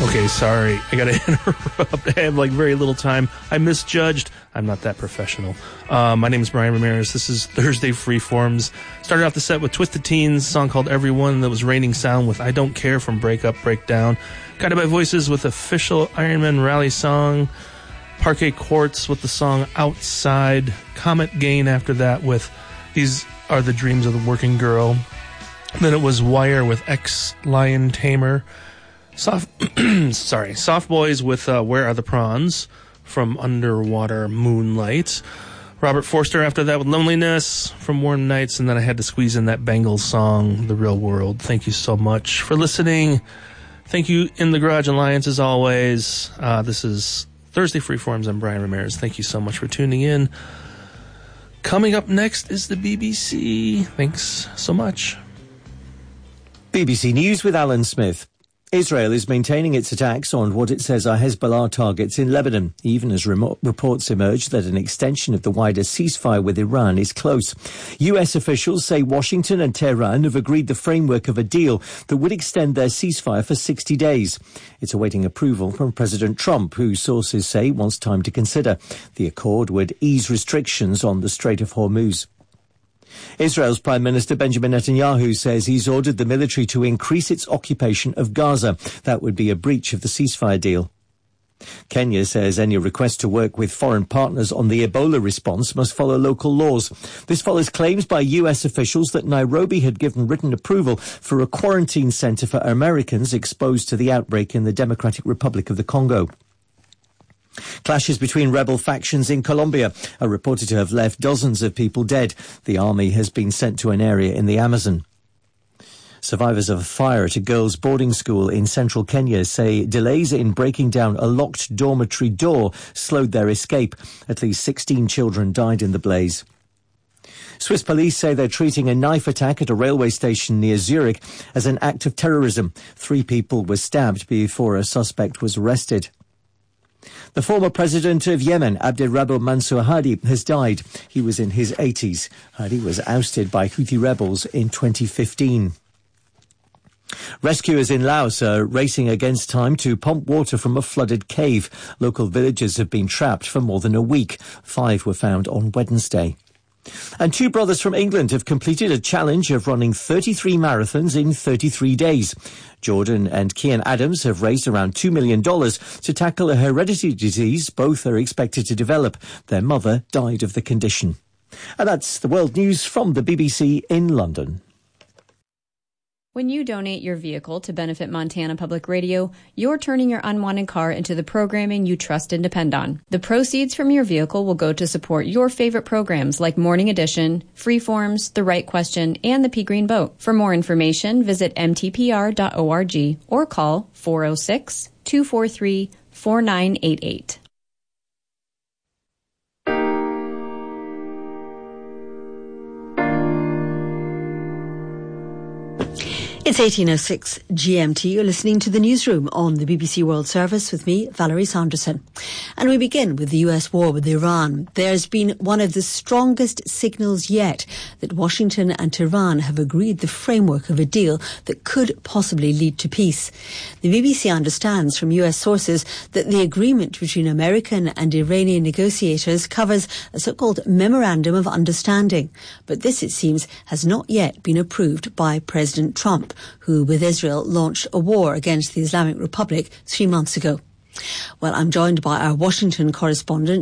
Okay, sorry. I gotta interrupt. I have very little time. I misjudged. I'm not that professional. My name is Brian Ramirez. This is Thursday Freeforms. Started off the set with Twisted Teens, a song called Everyone. That was Raining Sound with I Don't Care from Break Up, Breakdown. Guided by Voices with Official Ironman Rally song. Parquet Quartz with the song Outside. Comet Gain after that with These Are the Dreams of the Working Girl. Then it was Wire with Ex-Lion Tamer. Soft Boys with Where Are the Prawns from Underwater Moonlight. Robert Forster after that with Loneliness from Warm Nights. And then I had to squeeze in that Bengals song, The Real World. Thank you so much for listening. Thank you, In the Garage Alliance, as always. This is Thursday Freeforms. I'm Brian Ramirez. Thank you so much for tuning in. Coming up next is the BBC. Thanks so much. BBC News with Alan Smith. Israel is maintaining its attacks on what it says are Hezbollah targets in Lebanon, even as reports emerge that an extension of the wider ceasefire with Iran is close. US officials say Washington and Tehran have agreed the framework of a deal that would extend their ceasefire for 60 days. It's awaiting approval from President Trump, who sources say wants time to consider. The accord would ease restrictions on the Strait of Hormuz. Israel's Prime Minister Benjamin Netanyahu says he's ordered the military to increase its occupation of Gaza. That would be a breach of the ceasefire deal. Kenya says any request to work with foreign partners on the Ebola response must follow local laws. This follows claims by US officials that Nairobi had given written approval for a quarantine centre for Americans exposed to the outbreak in the Democratic Republic of the Congo. Clashes between rebel factions in Colombia are reported to have left dozens of people dead. The army has been sent to an area in the Amazon. Survivors of a fire at a girls' boarding school in central Kenya say delays in breaking down a locked dormitory door slowed their escape. At least 16 children died in the blaze. Swiss police say they're treating a knife attack at a railway station near Zurich as an act of terrorism. 3 people were stabbed before a suspect was arrested. The former president of Yemen, Abdirabbo Mansour Hadi, has died. He was in his 80s. Hadi was ousted by Houthi rebels in 2015. Rescuers in Laos are racing against time to pump water from a flooded cave. Local villagers have been trapped for more than a week. 5 were found on Wednesday. And 2 brothers from England have completed a challenge of running 33 marathons in 33 days. Jordan and Kian Adams have raised around $2 million to tackle a hereditary disease both are expected to develop. Their mother died of the condition. And that's the world news from the BBC in London. When you donate your vehicle to benefit Montana Public Radio, you're turning your unwanted car into the programming you trust and depend on. The proceeds from your vehicle will go to support your favorite programs like Morning Edition, Freeforms, The Right Question, and The Pea Green Boat. For more information, visit mtpr.org or call 406-243-4988. It's 18:06 GMT. You're listening to the newsroom on the BBC World Service with me, Valerie Sanderson. And we begin with the US war with Iran. There's been one of the strongest signals yet that Washington and Tehran have agreed the framework of a deal that could possibly lead to peace. The BBC understands from US sources that the agreement between American and Iranian negotiators covers a so-called Memorandum of Understanding. But this, it seems, has not yet been approved by President Trump, who, with Israel, launched a war against the Islamic Republic 3 months ago. Well, I'm joined by our Washington correspondent,